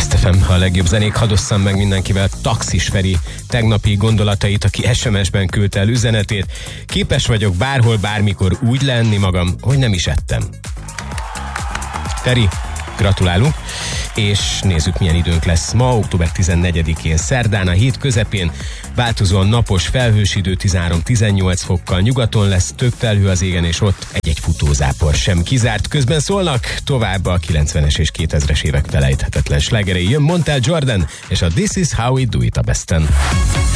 Best FM, a legjobb zenék. Hadd osszam meg mindenkivel Taxis Feri tegnapi gondolatait, aki SMS-ben küldte el üzenetét. Képes vagyok bárhol, bármikor úgy lenni magam, hogy nem is ettem. Feri, gratulálunk, és nézzük, milyen időnk lesz ma, október 14-én szerdán, a hét közepén. Változóan napos, felhős idő, 13-18 fokkal, nyugaton lesz több felhő az égen, és ott egy-egy futózápor sem kizárt. Közben szólnak tovább a 90-es és 2000-es évek felejthetetlen slágerei. Jön Montel Jordan, és a This Is How We Do It a Besten.